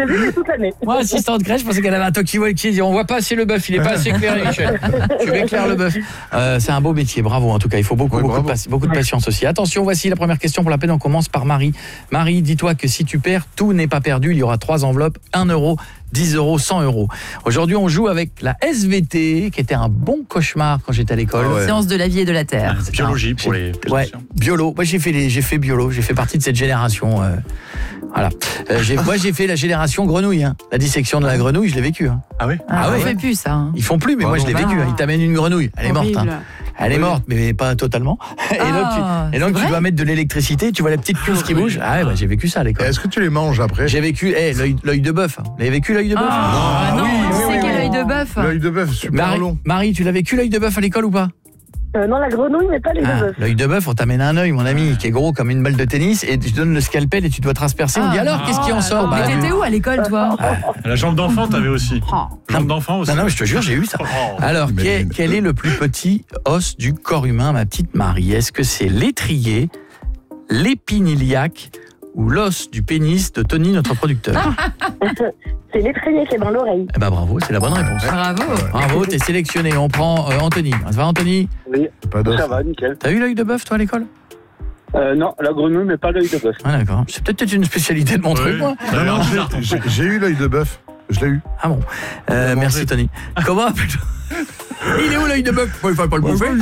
J'ai vu, mais toute l'année. Moi, assistant de crèche, je pensais qu'elle avait un talkie-walkie. On voit pas assez le bœuf, il est pas assez éclairé, Michel. Tu m'éclaires le bœuf. C'est un beau métier, bravo en tout cas. Il faut beaucoup de patience aussi. Attention, voici la première question pour la peine. On commence par Marie. Marie, dis-toi que si tu perds, tout n'est pas perdu. Il y aura 3 enveloppes, 1 euro, 10 euros, 100 euros. Aujourd'hui, on joue avec la SVT, qui était un bon cauchemar quand j'étais à l'école. Séance de la vie et de la terre. Biologie pour les biolo. Moi, j'ai fait biolo. J'ai fait partie de cette génération. Voilà. Moi, j'ai fait la génération grenouille. La dissection de la grenouille, je l'ai vécu. Ah oui. On fait plus ça. Ils font plus, mais moi, je l'ai vécu. Ils t'amènent une grenouille. Elle est morte. Elle est morte, mais pas totalement. Et donc tu dois mettre de l'électricité. Tu vois la petite puce qui bouge. Ah ouais, j'ai vécu ça à l'école. Est-ce que tu les manges après? J'ai vécu l'œil de bœuf. Vous l'avez vécu l'œil de bœuf? Non, c'est quel œil de bœuf? L'œil de bœuf, super long. Marie, tu l'as vécu l'œil de bœuf à l'école ou pas? Non, la grenouille, mais pas les deux bœufs. L'œil de bœuf, on t'amène un œil, mon ami, qui est gros comme une balle de tennis, et tu donnes le scalpel et tu dois transpercer. On dit alors, qu'est-ce qui en sort? Mais t'étais où à l'école, toi? La jambe d'enfant, t'avais aussi. Jambe d'enfant aussi. Non, je te jure, j'ai eu ça. Alors, quel est le plus petit os du corps humain, ma petite Marie? Est-ce que c'est l'étrier, l'épiniliaque ou l'os du pénis de Tony, notre producteur? C'est l'étrier qui est dans l'oreille. Eh ben bravo, c'est la bonne réponse. Bravo, t'es sélectionné. On prend Anthony. Ça va, Anthony? Oui, ça va, nickel. T'as eu l'œil de bœuf, toi, à l'école? Non, la grenouille, mais pas l'œil de bœuf. Ah d'accord. C'est peut-être une spécialité de mon truc, moi. Non, j'ai eu l'œil de bœuf. Je l'ai eu. Ah bon. Merci, Tony. Comment appelle-t-on? Il est où l'œil de bœuf? Il faut pas le bouffer.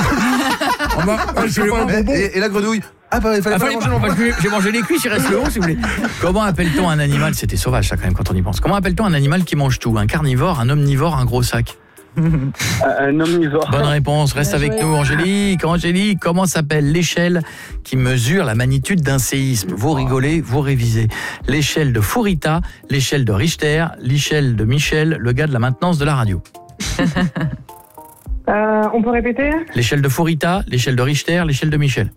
Et la grenouille? Ah bah il fallait pas manger. J'ai mangé les cuisses, il reste le haut si vous voulez. Comment appelle-t-on un animal? C'était sauvage ça quand même quand on y pense. Comment appelle-t-on un animal qui mange tout? Un carnivore, un omnivore, un gros sac? Un omnivore. Bonne réponse, reste avec nous Angélique. Angélique, comment s'appelle l'échelle qui mesure la magnitude d'un séisme? Vous rigolez, vous révisez. L'échelle de Furita, l'échelle de Richter, l'échelle de Michel, le gars de la maintenance de la radio. On peut répéter? L'échelle de Furita, l'échelle de Richter, l'échelle de Michel.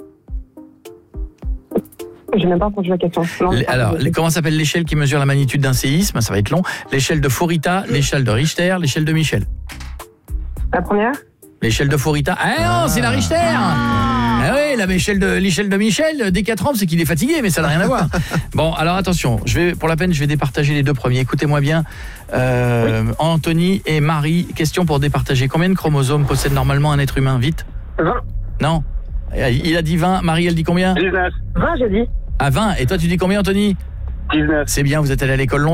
J'ai même pas entendu la question. Alors, comment s'appelle l'échelle qui mesure la magnitude d'un séisme? Ça va être long. L'échelle de Furita, l'échelle de Richter, l'échelle de Michel. La première? L'échelle de Furita. Ah non, c'est la Richter. Ah oui, l'échelle de Michel, décatrampe, c'est qu'il est fatigué, mais ça n'a rien à voir. Bon, alors attention, pour la peine, je vais départager les deux premiers. Écoutez-moi bien, Anthony et Marie, question pour départager. Combien de chromosomes possède normalement un être humain? Vite. 20. Non. Il a dit 20, Marie, elle dit combien? 19. 20, j'ai dit. À 20, et toi tu dis combien, Anthony? 19. C'est bien, vous êtes allé à l'école longtemps.